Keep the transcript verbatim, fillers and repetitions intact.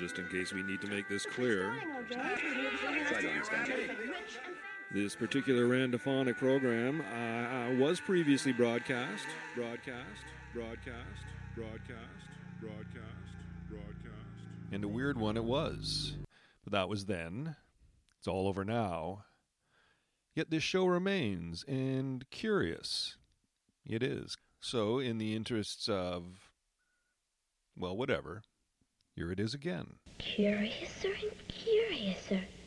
just in case we need to make this clear. This particular randophonic program uh, was previously broadcast, broadcast, broadcast, broadcast, broadcast, broadcast. And a weird one it was. But that was then. It's all over now. Yet this show remains, and curious. It is. So, in the interests of, well, whatever, here it is again. Curiouser and curiouser.